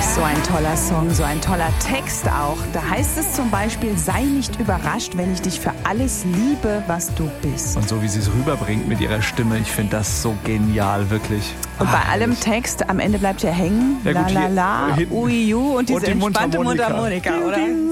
So ein toller Song, so ein toller Text auch. Da heißt es zum Beispiel, sei nicht überrascht, wenn ich dich für alles liebe, was du bist. Und so wie sie es rüberbringt mit ihrer Stimme, ich finde das so genial, wirklich. Und bei allem Text, am Ende bleibt ja hängen, Ja, gut, la la la, hinten. ui, ju und diese Und die entspannte Mundharmonika. Mundharmonika, oder?